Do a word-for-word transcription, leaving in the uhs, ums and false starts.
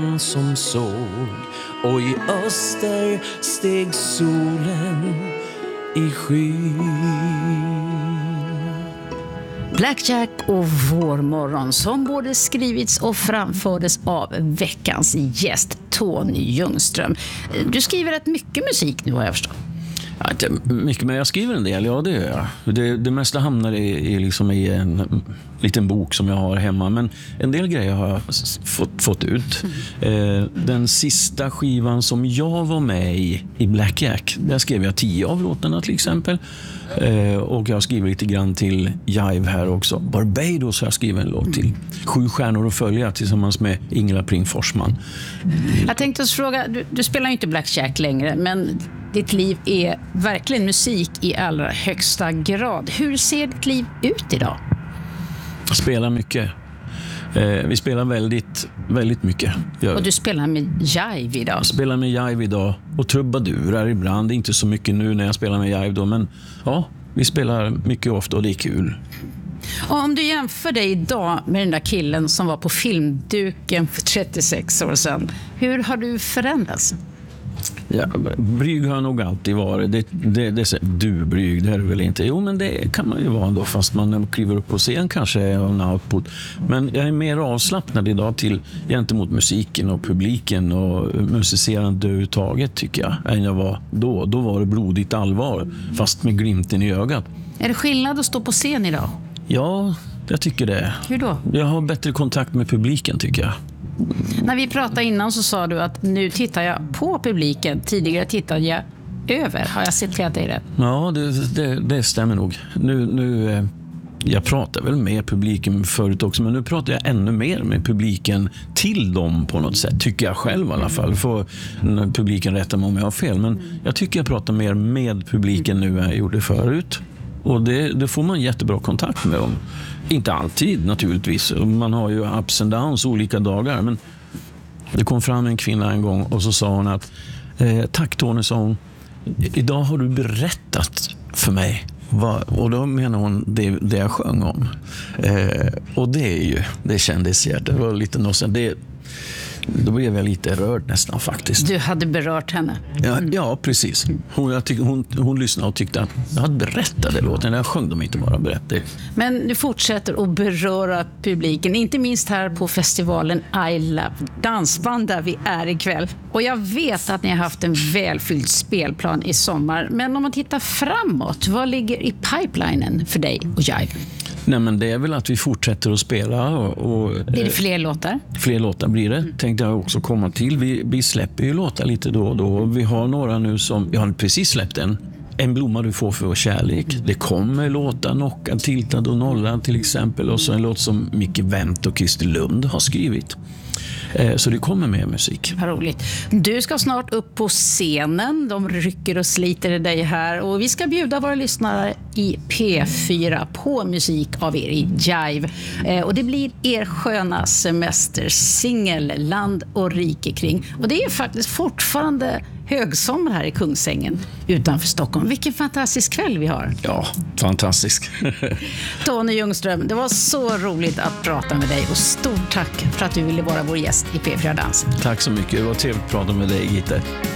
den som såg, och i öster steg solen i skyn. Black Jack och Vårmorgon, som både skrivits och framfördes av veckans gäst Tony Ljungström. Du skriver rätt mycket musik nu, har jag förstått. Ja, inte mycket, men jag skriver en del, ja det gör jag. Det, det mesta hamnar i, i, liksom i en liten bok som jag har hemma, men en del grejer har jag fått, fått ut. Mm. Eh, den sista skivan som jag var med i, i Black Jack, där skrev jag tio av låtarna till exempel. Eh, och jag skriver lite grann till Jive här också. Barbados har jag skrivit en låt till. Sju stjärnor att följa tillsammans med Ingela Pring Forsman. Jag tänkte oss fråga, du, du spelar ju inte Black Jack längre, men ditt liv är verkligen musik i allra högsta grad. Hur ser ditt liv ut idag? Jag spelar mycket. Eh, vi spelar väldigt, väldigt mycket. Jag, och du spelar med Jive idag? Jag spelar med Jive idag och trubadurar ibland. Inte så mycket nu när jag spelar med Jive då, men ja, vi spelar mycket ofta och det är kul. Och om du jämför dig idag med den där killen som var på filmduken för trettiosex år sedan, hur har du förändrats? Ja, blyg har nog alltid varit. Det, det, det är du blyg, det är du väl inte? Jo, men det kan man ju vara då, fast man kliver upp på scen kanske är en output. Men jag är mer avslappnad idag till gentemot musiken och publiken och musicerande överhuvudtaget, tycker jag, än jag var då. Då var det blodigt allvar, fast med glimten i ögat. Är det skillnad att stå på scen idag? Ja, jag tycker det. Hur då? Jag har bättre kontakt med publiken, tycker jag. När vi pratade innan så sa du att nu tittar jag på publiken. Tidigare tittade jag över. Har jag citerat dig rätt? Ja, det, det, det stämmer nog. Nu, nu, jag pratar väl med publiken förut också, men nu pratar jag ännu mer med publiken till dem på något sätt. Tycker jag själv i alla fall. För publiken rättar mig om jag har fel. Men jag tycker jag pratar mer med publiken nu än jag gjorde förut. Och det, det får man jättebra kontakt med dem. Inte alltid naturligtvis. Man har ju ups and downs olika dagar. Men det kom fram en kvinna en gång och så sa hon att eh, tack Tony, sa hon. Idag har du berättat för mig. Va? Och då menar hon det, det jag sjöng om. Eh, och det är ju, det kändes hjärta. Det var lite något, det då blev jag lite rörd nästan faktiskt. Du hade berört henne? Ja, ja precis. Hon, jag tyck, hon, hon lyssnade och tyckte att jag hade berättat det låten. Jag sjöng dem inte bara berättade. Men du fortsätter att beröra publiken. Inte minst här på festivalen I Love Dansband där vi är ikväll. Och jag vet att ni har haft en välfylld spelplan i sommar. Men om man tittar framåt, vad ligger i pipelinen för dig och Jive? Nej, men det är väl att vi fortsätter att spela. Och, och, blir det fler låtar? Fler låtar blir det. Mm. Tänkte jag också komma till. Vi, vi släpper ju låtar lite då och då. Vi har några nu som, jag har precis släppt en. En blomma du får för kärlek. Det kommer låtar, Knockad, Tiltad och Nollad till exempel. Och så en låt som Micke Wendt och Christer Lund har skrivit. Så det kommer med musik. Vad roligt. Du ska snart upp på scenen. De rycker och sliter i dig här. Och vi ska bjuda våra lyssnare i P fyra på musik av er i Jive. Och det blir er sköna semestersingel Land och rike kring. Och det är faktiskt fortfarande högsommar här i Kungsängen utanför Stockholm. Vilken fantastisk kväll vi har. Ja, fantastisk. Tony Ljungström, det var så roligt att prata med dig och stort tack för att du ville vara vår gäst i P fyra Dans. Tack så mycket, det var trevligt att prata med dig, Gitte.